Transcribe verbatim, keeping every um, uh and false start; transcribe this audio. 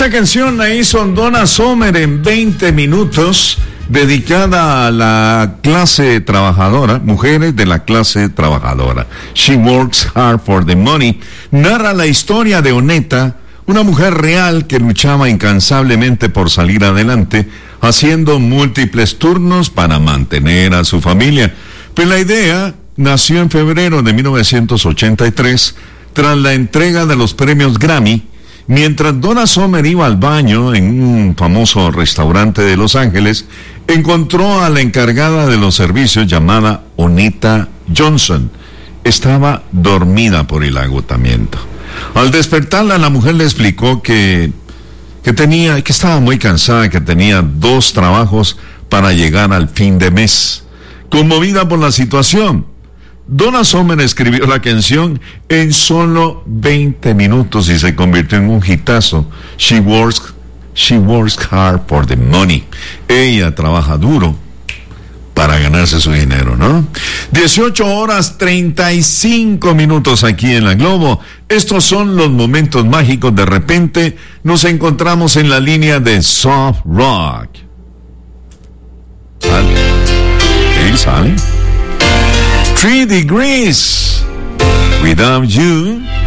Esta canción la hizo Donna Summer en veinte minutos, dedicada a la clase trabajadora, mujeres de la clase trabajadora. She Works Hard for the Money narra la historia de Oneta, una mujer real que luchaba incansablemente por salir adelante, haciendo múltiples turnos para mantener a su familia. Pues la idea nació en febrero de mil novecientos ochenta y tres, tras la entrega de los premios Grammy, mientras Donna Summer iba al baño en un famoso restaurante de Los Ángeles. Encontró a la encargada de los servicios, llamada Oneta Johnson. Estaba dormida por el agotamiento. Al despertarla, la mujer le explicó que, que tenía, que estaba muy cansada, que tenía dos trabajos para llegar al fin de mes. Conmovida por la situación, Donna Summer escribió la canción en solo veinte minutos y se convirtió en un hitazo. She works, she works hard for the money. Ella trabaja duro para ganarse su dinero, ¿no? dieciocho horas treinta y cinco minutos aquí en la Globo. Estos son los momentos mágicos. De repente nos encontramos en la línea de soft rock. ¿Sale? ¿Qué sale? Three Degrees, Without You.